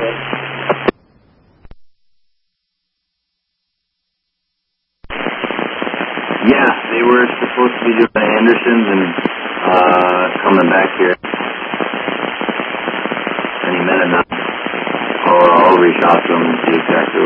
Yeah, they were supposed to be doing Anderson's and coming back here. Any minute now. I'll reach out to them and see exactly